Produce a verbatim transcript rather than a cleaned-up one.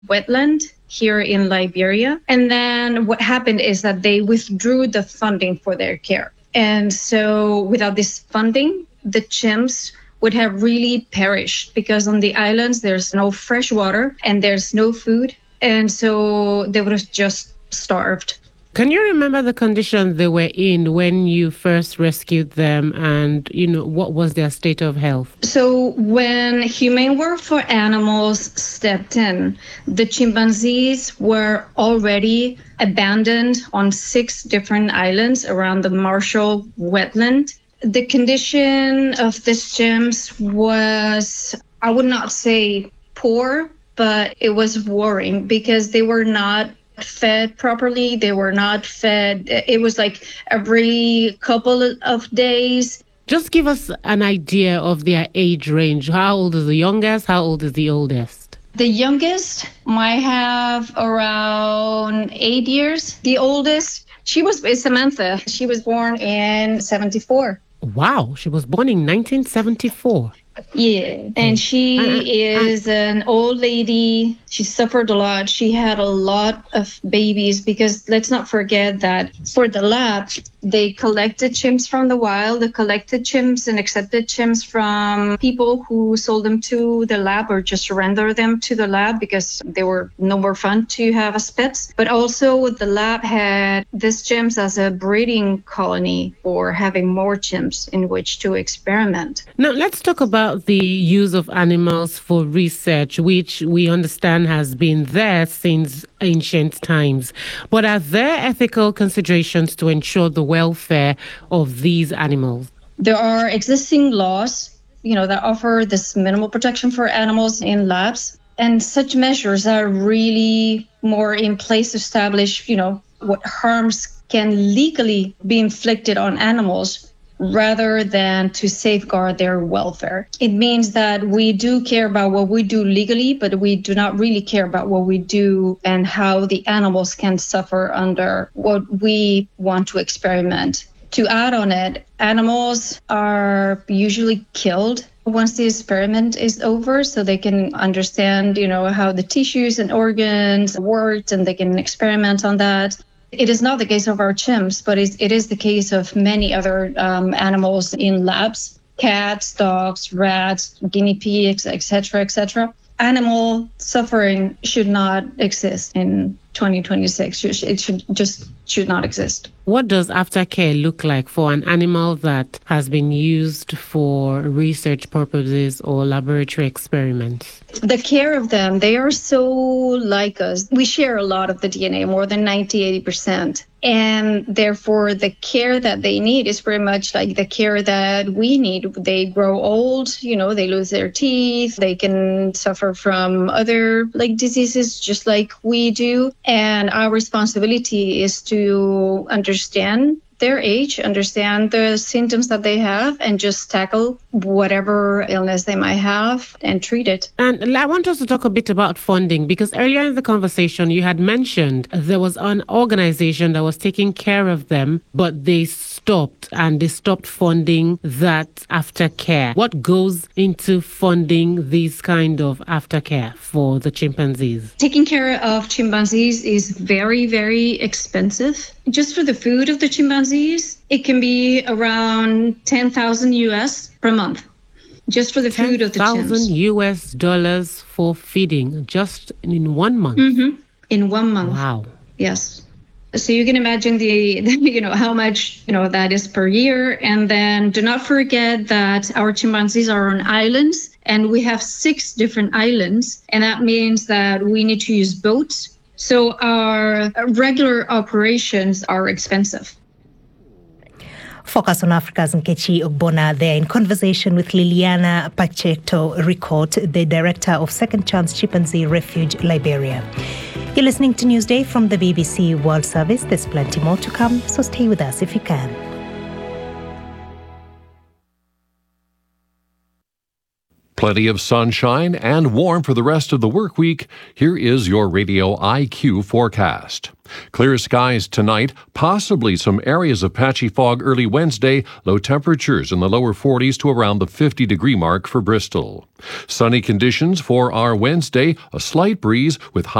wetland here in Liberia. And then what happened is that they withdrew the funding for their care. And so without this funding, the chimps would have really perished because on the islands, there's no fresh water and there's no food. And so they would have just starved. Can you remember the condition they were in when you first rescued them, and, you know, what was their state of health? So when Humane Work for Animals stepped in, the chimpanzees were already abandoned on six different islands around the Marshall wetland. The condition of these chimps was, I would not say poor, but it was worrying because they were not fed properly. They were not fed. It was like every couple of days. Just give us an idea of their age range. How old is the youngest? How old is the oldest? The youngest might have around eight years. The oldest, she was is Samantha. She was born in seventy-four. Wow, she was born in nineteen seventy-four. Yeah, and she is an old lady. She suffered a lot. She had a lot of babies because let's not forget that for the lab, they collected chimps from the wild. They collected chimps and accepted chimps from people who sold them to the lab or just surrender them to the lab because they were no more fun to have as pets. But also the lab had these chimps as a breeding colony for having more chimps in which to experiment. Now, let's talk about the use of animals for research, which we understand has been there since ancient times. But are there ethical considerations to ensure the welfare of these animals? There are existing laws, you know, that offer this minimal protection for animals in labs. And such measures are really more in place to establish, you know, what harms can legally be inflicted on animals rather than to safeguard their welfare. It means that we do care about what we do legally, but we do not really care about what we do and how the animals can suffer under what we want to experiment. To add on it, animals are usually killed once the experiment is over so they can understand, you know, how the tissues and organs worked and they can experiment on that. It is not the case of our chimps, but it is the case of many other um, animals in labs, cats, dogs, rats, guinea pigs, et cetera, et cetera. Animal suffering should not exist in twenty twenty-six. It should just should not exist. What does aftercare look like for an animal that has been used for research purposes or laboratory experiments? The care of them, they are so like us. We share a lot of the D N A, more than ninety, eighty percent. And therefore, the care that they need is very much like the care that we need. They grow old, you know, they lose their teeth. They can suffer from other like diseases just like we do. And our responsibility is to understand their age, understand the symptoms that they have, and just tackle whatever illness they might have and treat it. And I want us to talk a bit about funding, because earlier in the conversation, you had mentioned there was an organization that was taking care of them, but they stopped and they stopped funding that aftercare. What goes into funding this kind of aftercare for the chimpanzees? Taking care of chimpanzees is very, very expensive. Just for the food of the chimpanzees, it can be around ten thousand U S per month. Just for the food of the chimps. ten thousand U S dollars for feeding just in one month? Mm-hmm. In one month. Wow. Yes. So you can imagine the, you know, how much, you know, that is per year. And then do not forget that our chimpanzees are on islands, and we have six different islands. And that means that we need to use boats. So our regular operations are expensive. Focus on Africa's Nkechi Ogbonna there in conversation with Liliana Pacheco Ricourt, the director of Second Chance Chimpanzee Refuge, Liberia. You're listening to Newsday from the B B C World Service. There's plenty more to come, so stay with us if you can. Plenty of sunshine and warm for the rest of the work week. Here is your Radio I Q forecast. Clear skies tonight, possibly some areas of patchy fog early Wednesday, low temperatures in the lower forties to around the fifty degree mark for Bristol. Sunny conditions for our Wednesday, a slight breeze with high